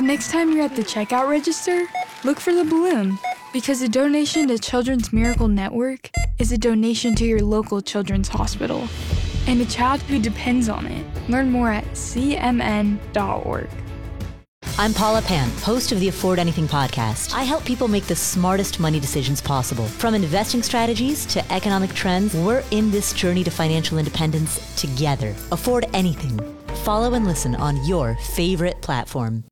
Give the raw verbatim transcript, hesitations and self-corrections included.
The next time you're at the checkout register, look for the balloon, because a donation to Children's Miracle Network is a donation to your local children's hospital and a child who depends on it. Learn more at c m n dot org. I'm Paula Pant, host of the Afford Anything podcast. I help people make the smartest money decisions possible. From investing strategies to economic trends, we're in this journey to financial independence together. Afford Anything. Follow and listen on your favorite platform.